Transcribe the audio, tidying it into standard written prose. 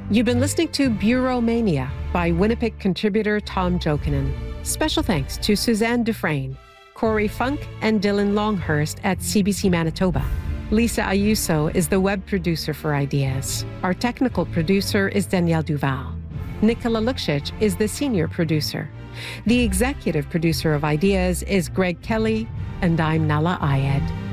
You've been listening to Bureau Mania by Winnipeg contributor Tom Jokinen. Special thanks to Suzanne Dufresne, Corey Funk, and Dylan Longhurst at CBC Manitoba. Lisa Ayuso is the web producer for Ideas. Our technical producer is Danielle Duval. Nicola Luksic is the senior producer. The executive producer of Ideas is Greg Kelly, and I'm Nala Ayed.